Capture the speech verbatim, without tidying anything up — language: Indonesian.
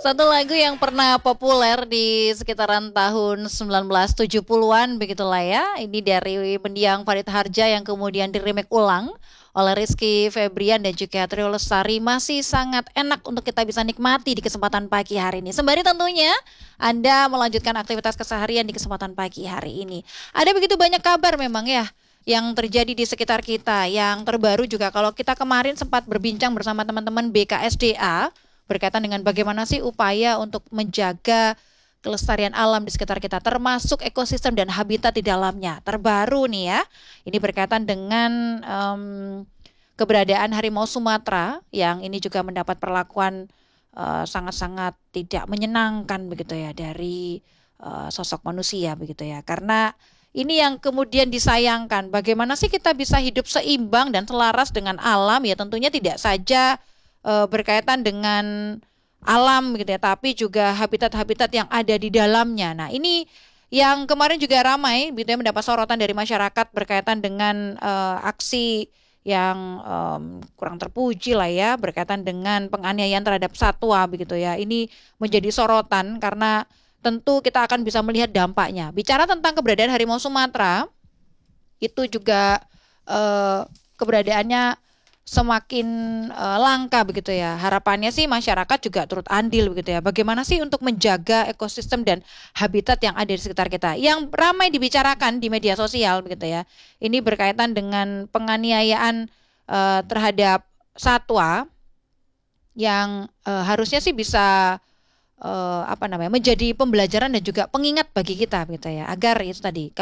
Satu lagu yang pernah populer di sekitaran tahun sembilan belas tujuh puluhan begitulah ya. Ini dari mendiang Farid Harja yang kemudian di-remake ulang oleh Rizky Febrian dan juga Trio Lestari, masih sangat enak untuk kita bisa nikmati di kesempatan pagi hari ini. Sembari tentunya Anda melanjutkan aktivitas keseharian di kesempatan pagi hari ini. Ada begitu banyak kabar memang ya yang terjadi di sekitar kita. Yang terbaru juga kalau kita kemarin sempat berbincang bersama teman-teman B K S D A berkaitan dengan bagaimana sih upaya untuk menjaga kelestarian alam di sekitar kita, termasuk ekosistem dan habitat di dalamnya. Terbaru nih ya, ini berkaitan dengan um, keberadaan harimau Sumatera yang ini juga mendapat perlakuan uh, sangat-sangat tidak menyenangkan begitu ya dari uh, sosok manusia begitu ya. Karena ini yang kemudian disayangkan, bagaimana sih kita bisa hidup seimbang dan selaras dengan alam ya, tentunya tidak saja berkaitan dengan alam gitu ya, tapi juga habitat-habitat yang ada di dalamnya. Nah, ini yang kemarin juga ramai gitu ya, mendapat sorotan dari masyarakat berkaitan dengan uh, aksi yang um, kurang terpuji lah ya, berkaitan dengan penganiayaan terhadap satwa begitu ya. Ini menjadi sorotan karena tentu kita akan bisa melihat dampaknya. Bicara tentang keberadaan harimau Sumatera, itu juga uh, keberadaannya semakin uh, langka begitu ya. Harapannya sih masyarakat juga turut andil begitu ya. Bagaimana sih untuk menjaga ekosistem dan habitat yang ada di sekitar kita. Yang ramai dibicarakan di media sosial begitu ya. Ini berkaitan dengan penganiayaan uh, terhadap satwa yang uh, harusnya sih bisa uh, apa namanya? menjadi pembelajaran dan juga pengingat bagi kita begitu ya. Agar itu tadi